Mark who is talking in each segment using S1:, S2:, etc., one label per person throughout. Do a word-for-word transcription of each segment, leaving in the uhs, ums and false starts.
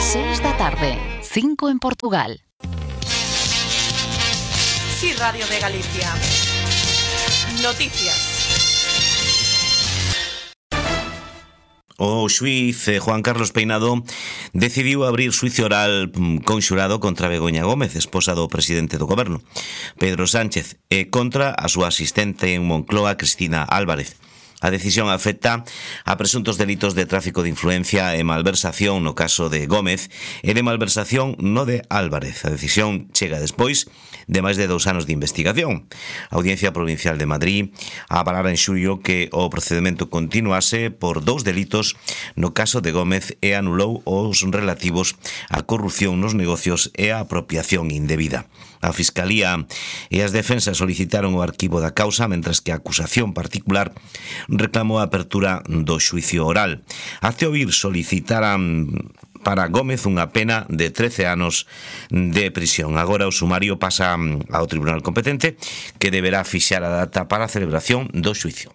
S1: seis da tarde, cinco en Portugal.
S2: Sí, Radio de Galicia. Noticias.
S3: O xuíz Juan Carlos Peinado decidiu abrir xuicio oral conxurado contra Begoña Gómez, esposa do presidente do goberno, Pedro Sánchez, e contra a súa asistente en Moncloa, Cristina Álvarez. A decisión afecta a presuntos delitos de tráfico de influencia e malversación no caso de Gómez e de malversación no de Álvarez. A decisión chega despois de máis de dous anos de investigación. A Audiencia Provincial de Madrid avalara en xullo que o procedimento continuase por dous delitos no caso de Gómez e anulou os relativos á corrupción nos negocios e á apropiación indebida. A Fiscalía e as defensas solicitaron o arquivo da causa, mentras que a acusación particular reclamou a apertura do xuicio oral. Até oír solicitaran para Gómez unha pena de trece anos de prisión. Agora o sumario pasa ao tribunal competente, que deberá fixar a data para a celebración do xuicio.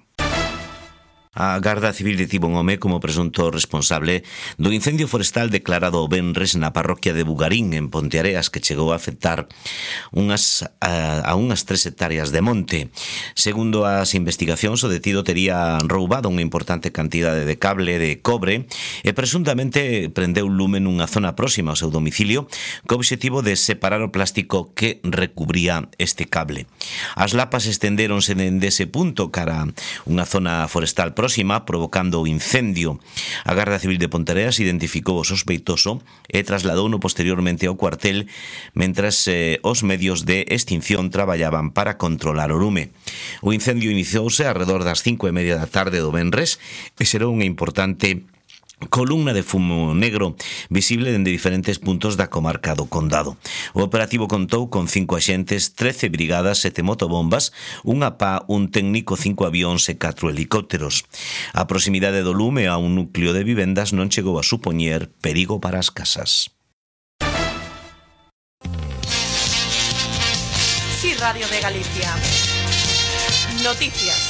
S3: A Garda Civil detivo un home como presunto responsable do incendio forestal declarado o venres na parroquia de Bugarín, en Ponteareas, que chegou a afectar unhas, a, a unhas tres hectáreas de monte. Segundo as investigacións, o detido tería roubado unha importante cantidade de cable de cobre e presuntamente prendeu lume nunha zona próxima ao seu domicilio co obxectivo de separar o plástico que recubría este cable. As lapas estendéronse dende ese punto cara unha zona forestal próxima, provocando o incendio. A Garda Civil de Ponteareas identificou o sospeitoso e trasladouno posteriormente ao cuartel, mentras eh, os medios de extinción traballaban para controlar o lume. O incendio iniciouse alrededor das cinco e media da tarde do venres e xerou unha importante columna de fumo negro visible dende diferentes puntos da comarca do Condado. O operativo contou con cinco axentes, trece brigadas, sete motobombas, unha pá, un técnico, cinco avións e catro helicópteros. A proximidade do lume a un núcleo de vivendas non chegou a supoñer perigo para as casas.
S2: Sí, Radio de Galicia. Noticias.